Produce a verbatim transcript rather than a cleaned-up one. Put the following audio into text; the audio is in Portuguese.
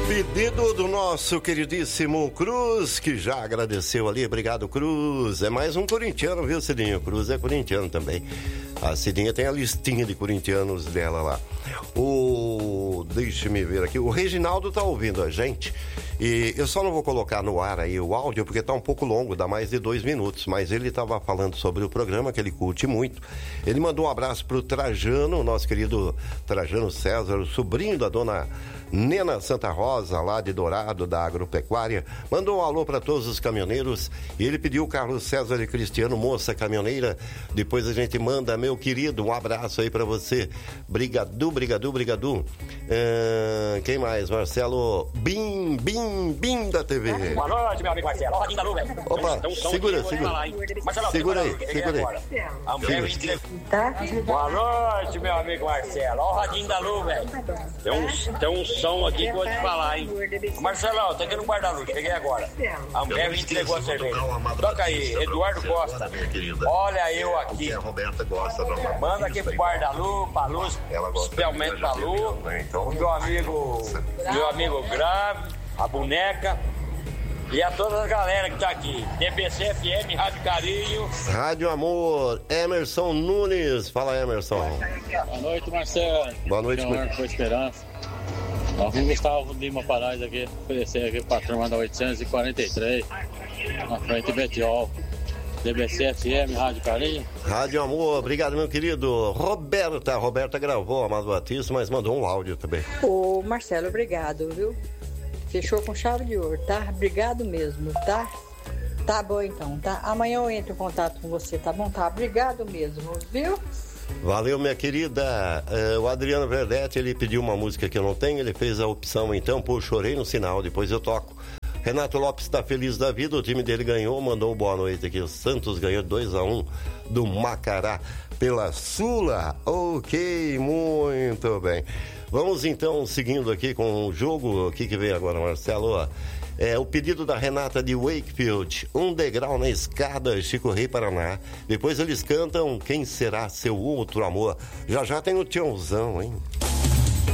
Pedido do nosso queridíssimo Cruz, que já agradeceu ali. Obrigado, Cruz. É mais um corintiano, viu, Cidinho? Cruz é corintiano também. A Cidinha tem a listinha de corintianos dela lá. O... Deixa-me ver aqui. O Reginaldo tá ouvindo a gente. E eu só não vou colocar no ar aí o áudio, porque tá um pouco longo, dá mais de dois minutos. Mas ele tava falando sobre o programa, que ele curte muito. Ele mandou um abraço pro Trajano, nosso querido Trajano César, o sobrinho da dona Nena Santa Rosa, lá de Dourado, da Agropecuária. Mandou um alô para todos os caminhoneiros. E ele pediu o Carlos César e Cristiano, moça caminhoneira. Depois a gente manda, meu querido, um abraço aí para você. Brigadu, brigadu, brigadu. Uh, quem mais? Marcelo Bim, Bim, Bim da T V. Boa noite, meu amigo Marcelo. Rodinho da Lu, velho. Opa, então, segura, segura. Marcelo, segura aí, segura aí. Tá? Boa noite, meu amigo Marcelo. Ó o Rodinho da Lu, velho. Tem um, tem um som aqui que eu vou te falar, hein? Marcelão, tá aqui no guarda-luz, cheguei agora. A mulher me entregou a cerveja. Toca aí, Eduardo Costa. Olha eu aqui. Manda aqui pro guarda-luz, pra luz, especialmente pra luz. O meu amigo, meu amigo Grave, a boneca. E a toda a galera que tá aqui. D B C F M, Rádio Carinho. Rádio Amor, Emerson Nunes. Fala, Emerson. Boa noite, Marcelo. Boa noite, Marcelo. Boa Esperança. Nós vamos Gustavo Lima Parais aqui, oferecer aqui para a turma da oitocentos e quarenta e três, na frente de Betiol. D B C F M, Rádio Carinho. Rádio Amor, obrigado, meu querido. Roberta, Roberta gravou a Amado Batista, mas mandou um áudio também. Ô, Marcelo, obrigado, viu? Fechou com chave de ouro, tá? Obrigado mesmo, tá? Tá bom então, tá? Amanhã eu entro em contato com você, tá bom? Tá? Obrigado mesmo, viu? Valeu, minha querida. Uh, o Adriano Verdetti, ele pediu uma música que eu não tenho, ele fez a opção então, pô, chorei no sinal, depois eu toco. Renato Lopes está feliz da vida, o time dele ganhou, mandou um boa noite aqui. O Santos ganhou dois a um do Macará pela Sula. Ok, muito bem. Vamos então seguindo aqui com o jogo. O que que vem agora, Marcelo? É o pedido da Renata de Wakefield, Um Degrau na Escada, Chico Rei, Paraná. Depois eles cantam Quem Será Seu Outro Amor. Já já tem o Tiãozão, hein?